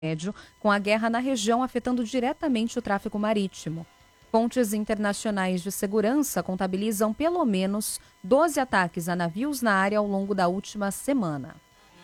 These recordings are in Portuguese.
com a guerra na região afetando diretamente o tráfego marítimo. Fontes internacionais de segurança contabilizam pelo menos 12 ataques a navios na área ao longo da última semana.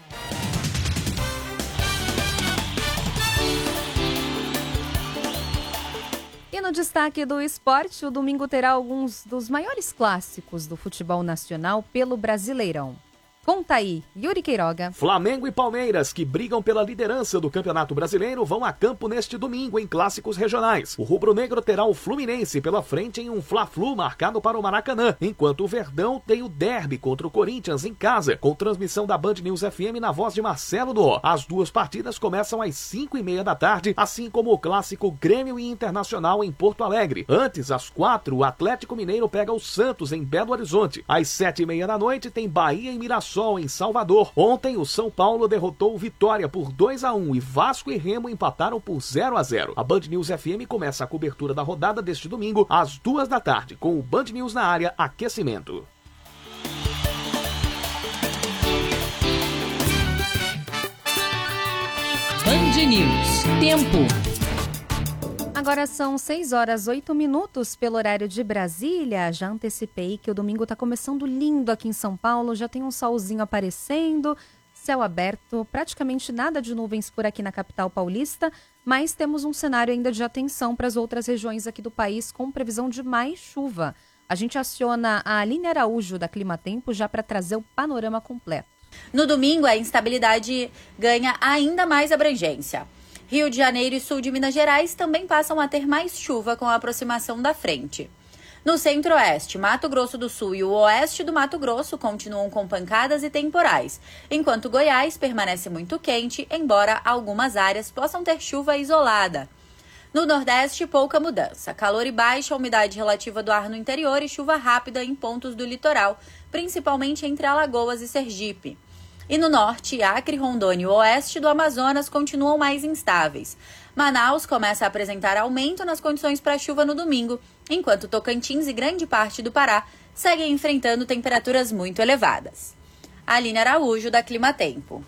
E no destaque do esporte, o domingo terá alguns dos maiores clássicos do futebol nacional pelo Brasileirão. Conta aí, Yuri Queiroga. Flamengo e Palmeiras, que brigam pela liderança do Campeonato Brasileiro, vão a campo neste domingo em clássicos regionais. O rubro-negro terá o Fluminense pela frente em um Fla-Flu marcado para o Maracanã, enquanto o Verdão tem o derby contra o Corinthians em casa, com transmissão da Band News FM na voz de Marcelo Dó. As duas partidas começam às 5h30 da tarde, assim como o clássico Grêmio e Internacional em Porto Alegre. Antes, às 4h, o Atlético Mineiro pega o Santos em Belo Horizonte. Às 7h30 da noite, tem Bahia e Mirassol em Salvador. Ontem, o São Paulo derrotou o Vitória por 2-1 e Vasco e Remo empataram por 0-0. A Band News FM começa a cobertura da rodada deste domingo às 2 da tarde, com o Band News na área Aquecimento. Band News. Tempo. Agora são 6h08 pelo horário de Brasília. Já antecipei que o domingo está começando lindo aqui em São Paulo. Já tem um solzinho aparecendo, céu aberto, praticamente nada de nuvens por aqui na capital paulista, mas temos um cenário ainda de atenção para as outras regiões aqui do país com previsão de mais chuva. A gente aciona a Aline Araújo da Climatempo já para trazer o panorama completo. No domingo, a instabilidade ganha ainda mais abrangência. Rio de Janeiro e sul de Minas Gerais também passam a ter mais chuva com a aproximação da frente. No centro-oeste, Mato Grosso do Sul e o oeste do Mato Grosso continuam com pancadas e temporais, enquanto Goiás permanece muito quente, embora algumas áreas possam ter chuva isolada. No Nordeste, pouca mudança. Calor e baixa umidade relativa do ar no interior e chuva rápida em pontos do litoral, principalmente entre Alagoas e Sergipe. E no norte, Acre, Rondônia e o oeste do Amazonas continuam mais instáveis. Manaus começa a apresentar aumento nas condições para chuva no domingo, enquanto Tocantins e grande parte do Pará seguem enfrentando temperaturas muito elevadas. Aline Araújo, da Climatempo.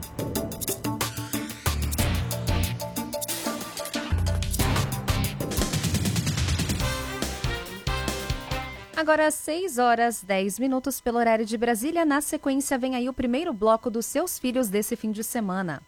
Agora 6h10 pelo horário de Brasília. Na sequência vem aí o primeiro bloco dos Seus Filhos desse fim de semana.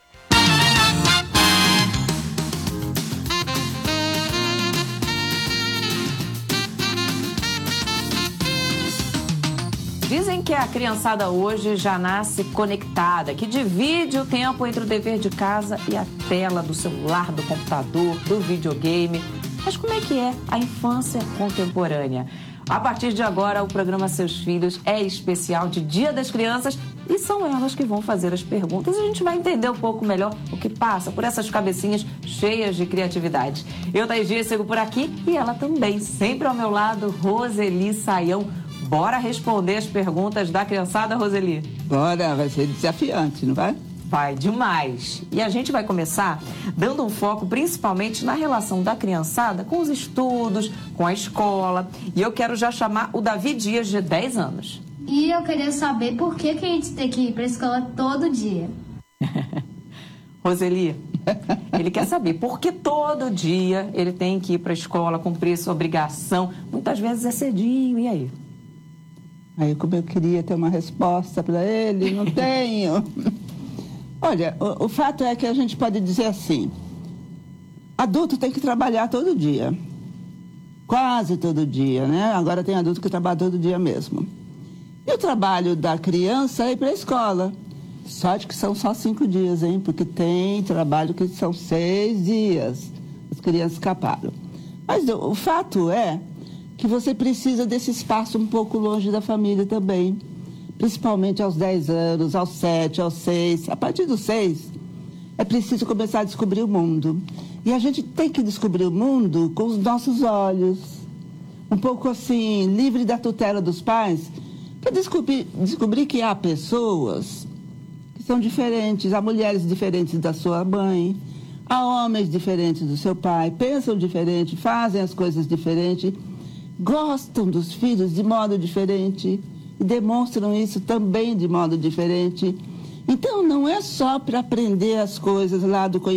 Dizem que a criançada hoje já nasce conectada, que divide o tempo entre o dever de casa e a tela do celular, do computador, do videogame. Mas como é que é a infância contemporânea? A partir de agora, o programa Seus Filhos é especial de Dia das Crianças e são elas que vão fazer as perguntas. E a gente vai entender um pouco melhor o que passa por essas cabecinhas cheias de criatividade. Eu, Thaís Dias, sigo por aqui e ela também, sempre ao meu lado, Roseli Saião. Bora responder as perguntas da criançada, Roseli? Bora, vai ser desafiante, não vai? Vai, demais. E a gente vai começar dando um foco principalmente na relação da criançada com os estudos, com a escola. E eu quero já chamar o Davi Dias, de 10 anos. E eu queria saber por que a gente tem que ir para a escola todo dia. Roseli, ele quer saber por que todo dia ele tem que ir para a escola, cumprir sua obrigação. Muitas vezes é cedinho, e aí? Aí, como eu queria ter uma resposta para ele, não tenho. Olha, o fato é que a gente pode dizer assim, adulto tem que trabalhar todo dia, quase todo dia, né? Agora tem adulto que trabalha todo dia mesmo. E o trabalho da criança é ir para a escola. Sorte que são só 5 dias, hein? Porque tem trabalho que são 6 dias. As crianças escaparam. Mas o fato é que você precisa desse espaço um pouco longe da família também. Principalmente aos 10 anos, aos 7, aos 6. A partir dos 6, é preciso começar a descobrir o mundo. E a gente tem que descobrir o mundo com os nossos olhos. Um pouco assim, livre da tutela dos pais, para descobrir que há pessoas que são diferentes. Há mulheres diferentes da sua mãe, há homens diferentes do seu pai, pensam diferente, fazem as coisas diferentes, gostam dos filhos de modo diferente. E demonstram isso também de modo diferente. Então, não é só para aprender as coisas lá do